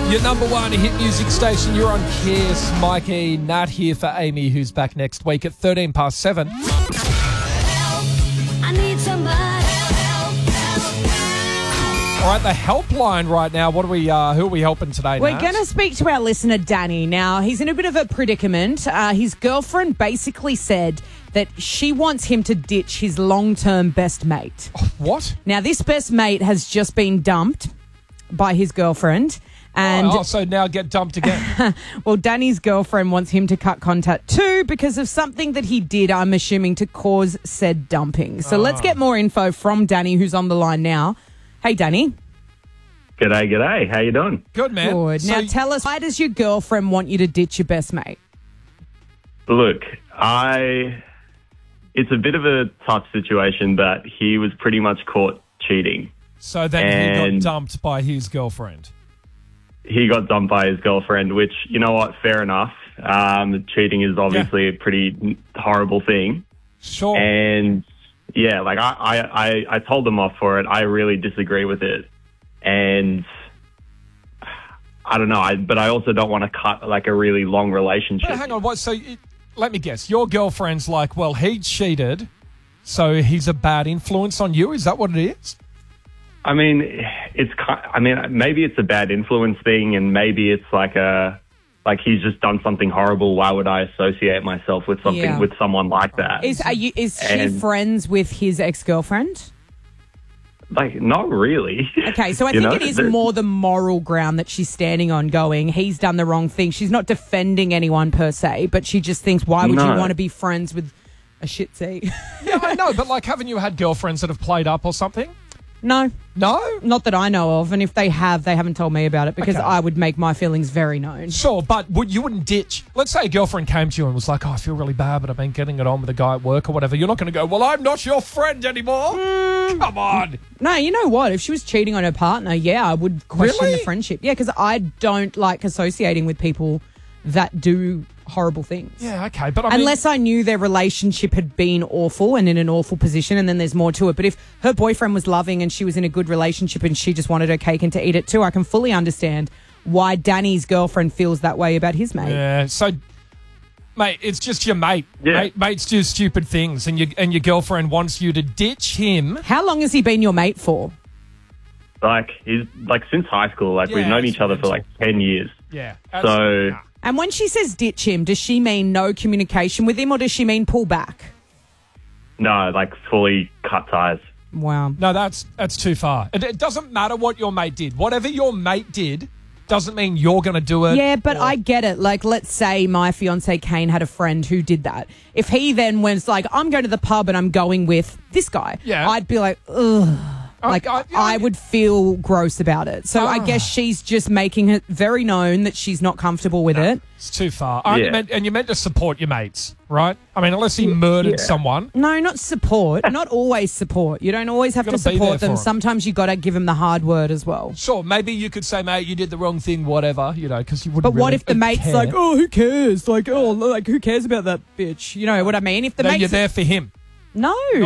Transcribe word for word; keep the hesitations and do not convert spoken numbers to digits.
Your number one hit music station, you're on Kiss. Mikey, Nat here for Amy, who's back next week at thirteen past seven. Help, I need somebody. Help, help, help. All right, the helpline right now. What are we? Uh, who are we helping today, We're Nat? going to speak to our listener, Danny. Now, he's in a bit of a predicament. Uh, his girlfriend basically said that she wants him to ditch his long-term best mate. What? Now, this best mate has just been dumped by his girlfriend. And oh, so now get dumped again. well, Danny's girlfriend wants him to cut contact too because of something that he did, I'm assuming, to cause said dumping. So Oh. let's get more info from Danny, who's on the line now. Hey, Danny. G'day, g'day. How you doing? Good, man. Good. So Now tell us, why does your girlfriend want you to ditch your best mate? Look, I... It's a bit of a tough situation, but he was pretty much caught cheating. So then he And- got dumped by his girlfriend. He got dumped by his girlfriend, which, you know what, fair enough. Um, cheating is obviously a pretty horrible thing. Sure. And, yeah, like, I, I, I, I told them off for it. I really disagree with it. And... I don't know, I, but I also don't want to cut, like, a really long relationship. But hang on, what? So it, let me guess. Your girlfriend's like, well, he cheated, so he's a bad influence on you. Is that what it is? I mean, it's. ki- I mean, maybe it's a bad influence thing, and maybe it's like a, like he's just done something horrible. Why would I associate myself with something Yeah. with someone like that? Is are you? Is she And- friends with his ex-girlfriend? Like, not really. Okay, so I You think know, it is there- more the moral ground that she's standing on going, he's done the wrong thing. She's not defending anyone per se, but she just thinks, why would you No. want to be friends with a shit seat? Yeah, I know, but like, haven't you had girlfriends that have played up or something? No, No? not that I know of. And if they have, they haven't told me about it because Okay. I would make my feelings very known. Sure, but would you wouldn't ditch. Let's say a girlfriend came to you and was like, oh, I feel really bad, but I've been getting it on with a guy at work or whatever. You're not going to go, well, I'm not your friend anymore. Mm. Come on. No, you know what? If she was cheating on her partner, yeah, I would question Really? the friendship. Yeah, because I don't like associating with people that do horrible things. Yeah, okay, but I mean... Unless I knew their relationship had been awful and in an awful position, and then there's more to it. But if her boyfriend was loving and she was in a good relationship and she just wanted her cake and to eat it too, I can fully understand why Danny's girlfriend feels that way about his mate. Yeah, so... Mate, it's just your mate. Yeah. Mate, mates do stupid things, and your and your girlfriend wants you to ditch him. How long has he been your mate for? Like, he's like since high school. Like, we've Yeah, known it's each other for like ten years. Yeah. So- nah. And when she says ditch him, does she mean no communication with him or does she mean pull back? No, like fully cut ties. Wow. No, that's that's too far. It, it doesn't matter what your mate did. Whatever your mate did doesn't mean you're going to do it. Yeah, but or- I get it. Like, let's say my fiance Kane had a friend who did that. If he then was like, I'm going to the pub and I'm going with this guy, Yeah. I'd be like, ugh. I- Like, I- I, yeah, I- would feel gross about it. So I Ah. guess she's just making it very known that she's not comfortable with it. It's too far. Aren't you Yeah. meant, and you're meant to support your mates, right? I mean, unless he murdered Yeah. someone. No, not support. Not always support. You don't always have to Gotta be there support for them. him. Sometimes you got to give them the hard word as well. Sure, maybe you could say, mate, you did the wrong thing, whatever, you know, because you wouldn't But what really if the mate's care. like, oh, who cares? Like, oh, like, who cares about that bitch? You know what I mean? If the No, mate's... you're there for him. No.